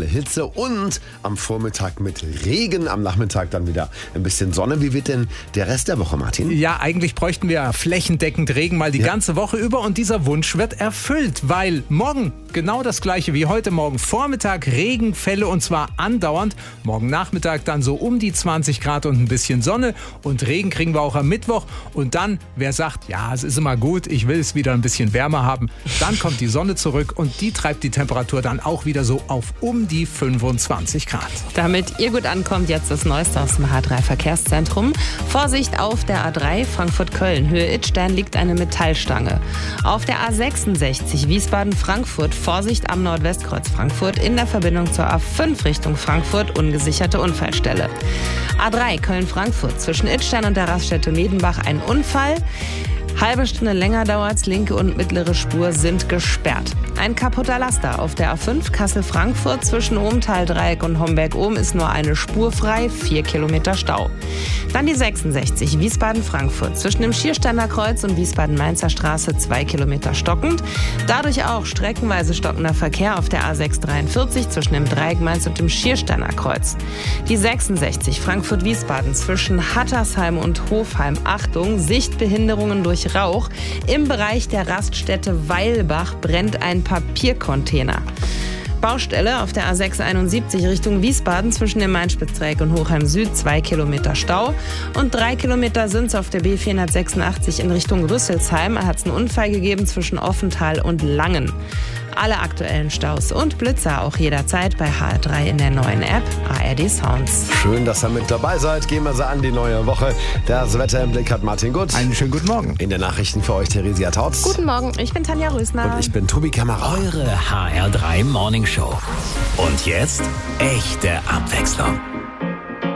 Hitze und am Vormittag mit Regen, am Nachmittag dann wieder ein bisschen Sonne. Wie wird denn der Rest der Woche, Martin? Ja, eigentlich bräuchten wir flächendeckend Regen mal die ganze Woche über und dieser Wunsch wird erfüllt, weil morgen genau das gleiche wie heute Morgen. Vormittag Regenfälle und zwar andauernd. Morgen Nachmittag dann so um die 20 Grad und ein bisschen Sonne und Regen kriegen wir auch am Mittwoch. Und dann, wer sagt, ja, es ist immer gut, ich will es wieder ein bisschen wärmer haben, dann kommt die Sonne zurück und die treibt die Temperatur dann auch wieder so auf um die 25 Grad. Damit ihr gut ankommt, jetzt das Neueste aus dem H3 Verkehrszentrum. Vorsicht auf der A3 Frankfurt-Köln, Höhe Idstein liegt eine Metallstange. Auf der A66 Wiesbaden-Frankfurt, Vorsicht am Nordwestkreuz Frankfurt in der Verbindung zur A5 Richtung Frankfurt, ungesicherte Unfallstelle. A3 Köln-Frankfurt, zwischen Idstein und der Raststätte Medenbach ein Unfall. Halbe Stunde länger dauert's, linke und mittlere Spur sind gesperrt. Ein kaputter Laster auf der A5 Kassel-Frankfurt zwischen Ohmtal-Dreieck und Homberg-Ohm ist nur eine Spur frei, 4 Kilometer Stau. Dann die 66 Wiesbaden-Frankfurt zwischen dem Schiersteiner Kreuz und Wiesbaden-Mainzer Straße 2 Kilometer stockend. Dadurch auch streckenweise stockender Verkehr auf der A643 zwischen dem Dreieck Mainz und dem Schiersteiner Kreuz. Die 66 Frankfurt-Wiesbaden zwischen Hattersheim und Hofheim. Achtung, Sichtbehinderungen durch Rauch. Im Bereich der Raststätte Weilbach brennt ein Papiercontainer. Baustelle auf der A671 Richtung Wiesbaden zwischen dem Main-Spitz-Dreieck und Hochheim Süd 2 Kilometer Stau und 3 Kilometer sind's auf der B486 in Richtung Rüsselsheim. Da hat's einen Unfall gegeben zwischen Offenthal und Langen. Alle aktuellen Staus und Blitzer auch jederzeit bei HR3 in der neuen App ARD Sounds. Schön, dass ihr mit dabei seid. Gehen wir so an die neue Woche. Das Wetter im Blick hat Martin Gut. Einen schönen guten Morgen. In den Nachrichten für euch Theresia Tautz. Guten Morgen, ich bin Tanja Rösner. Und ich bin Tobi Kammerer. Eure HR3 Morning Show. Und jetzt echte Abwechslung.